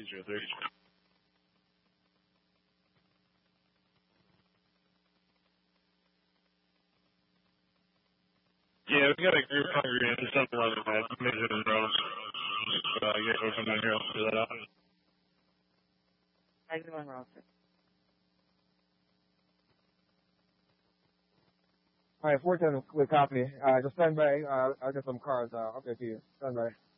203. Yeah, we got a group congregation, something like that. Measure the roads. Yeah, go from down here. I'll figure that out. Exit 1 roster. All right, 410 with copy. Just stand by. I'll get some cars. I'll get to you. Stand by.